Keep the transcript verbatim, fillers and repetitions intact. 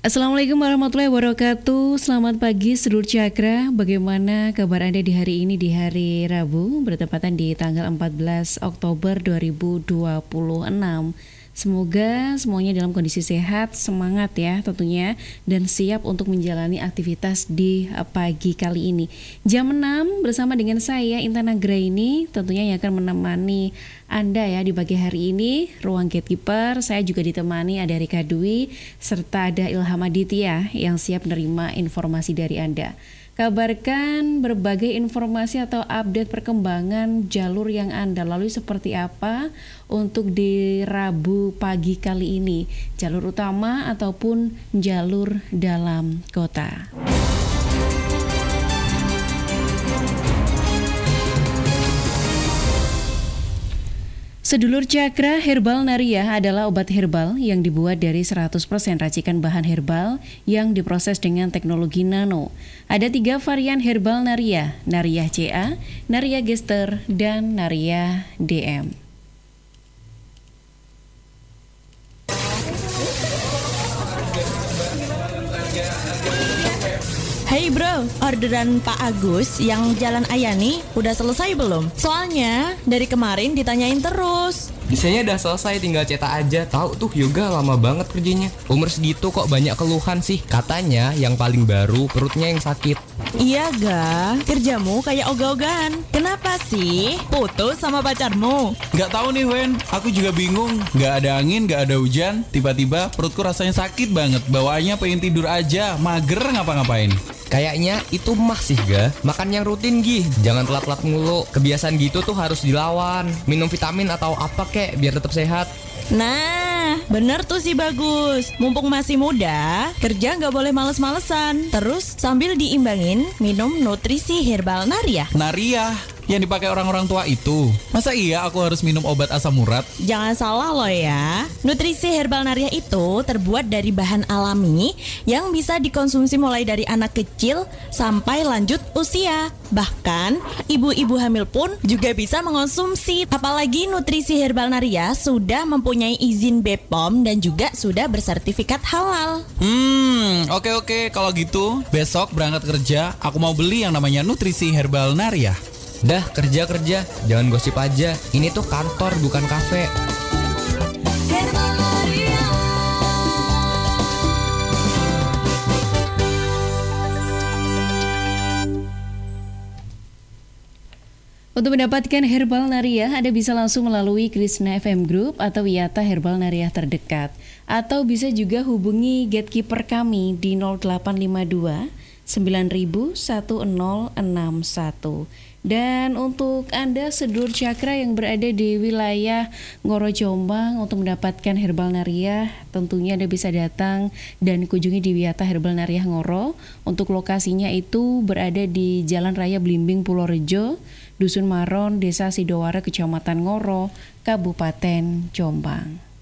Assalamualaikum warahmatullahi wabarakatuh. Selamat pagi sedulur Cakra. Bagaimana kabar Anda di hari ini, di hari Rabu, bertepatan di tanggal empat belas Oktober dua ribu dua puluh enam. Semoga semuanya dalam kondisi sehat, semangat ya tentunya, dan siap untuk menjalani aktivitas di pagi kali ini. Jam enam bersama dengan saya Intan Anggraini tentunya yang akan menemani Anda ya di pagi hari ini. Ruang Gatekeeper, saya juga ditemani ada Rika Dwi serta ada Ilham Aditya yang siap menerima informasi dari Anda. Kabarkan berbagai informasi atau update perkembangan jalur yang Anda lalui seperti apa untuk di Rabu pagi kali ini, jalur utama ataupun jalur dalam kota. Sedulur Cakra, Herbal Nariah adalah obat herbal yang dibuat dari seratus persen racikan bahan herbal yang diproses dengan teknologi nano. Ada tiga varian Herbal Nariah, Nariah C A, Nariah Gester, dan Nariah D M. Hey bro, orderan Pak Agus yang Jalan Ayani udah selesai belum? Soalnya dari kemarin ditanyain terus. Desainnya udah selesai, tinggal cetak aja. Tahu tuh yoga lama banget kerjanya. Umur segitu kok banyak keluhan sih. Katanya yang paling baru perutnya yang sakit. Iya ga, kerjamu kayak ogah-ogahan. Kenapa sih? Putus sama pacarmu? Gak tahu nih Wen, aku juga bingung. Gak ada angin, gak ada hujan. Tiba-tiba perutku rasanya sakit banget. Bawaannya pengen tidur aja, mager ngapa-ngapain. Kayaknya itu mah sih ga. Makan yang rutin Gi, jangan telat-telat mulu. Kebiasaan gitu tuh harus dilawan. Minum vitamin atau apa kek biar tetap sehat. Nah, bener tuh sih Bagus. Mumpung masih muda, kerja gak boleh males-malesan. Terus sambil diimbangin, minum nutrisi Herbal Nariah. Nariah yang dipakai orang-orang tua itu. Masa iya aku harus minum obat asam urat? Jangan salah loh ya. Nutrisi Herbal Nariah itu terbuat dari bahan alami yang bisa dikonsumsi mulai dari anak kecil sampai lanjut usia. Bahkan ibu-ibu hamil pun juga bisa mengonsumsi. Apalagi nutrisi Herbal Nariah sudah mempunyai izin B P O M dan juga sudah bersertifikat halal. Hmm, oke oke. Kalau gitu besok berangkat kerja aku mau beli yang namanya nutrisi Herbal Nariah. Dah kerja-kerja, jangan gosip aja. Ini tuh kantor bukan kafe. Untuk mendapatkan Herbal Nariah, Anda bisa langsung melalui Krishna F M Group atau Wiyata Herbal Nariah terdekat. Atau bisa juga hubungi gatekeeper kami di nol delapan lima dua sembilan nol satu nol enam satu. Dan untuk Anda sedulur Cakra yang berada di wilayah Ngoro Jombang untuk mendapatkan Herbal Nariah, tentunya Anda bisa datang dan kunjungi di Wiyata Herbal Nariah Ngoro. Untuk lokasinya itu berada di Jalan Raya Blimbing Purworejo, Dusun Maron, Desa Sidowara, Kecamatan Ngoro, Kabupaten Jombang.